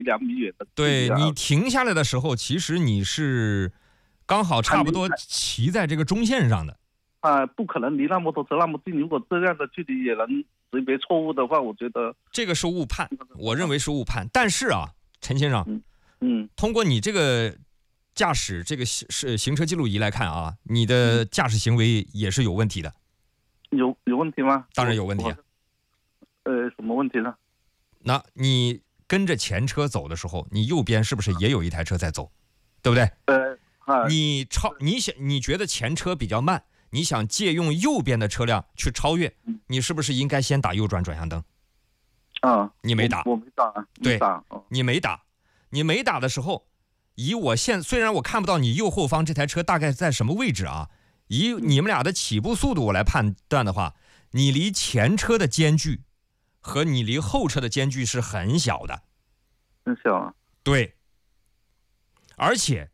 米远的距离对，你停下来的时候，其实你是刚好差不多骑在这个中线上的。 不可能离那摩托车那么近。如果这样的距离也能识别错误的话，我觉得这个是误判，我认为是误判。但是啊，陈先生，通过你这个驾驶这个行车记录仪来看啊，你的驾驶行为也是有问题的。 有问题吗？ 当然有问题啊。 什么问题呢？ 那你跟着前车走的时候，你右边是不是也有一台车在走，对不对？你觉得前车比较慢，你想借用右边的车辆去超越，你是不是应该先打右转向灯？你没打。 我没打。 对，你没打。你没打的时候，虽然我看不到你右后方这台车大概在什么位置啊，以你们俩的起步速度我来判断的话，你离前车的间距和你离后车的间距是很小的。 很小啊。 对。而且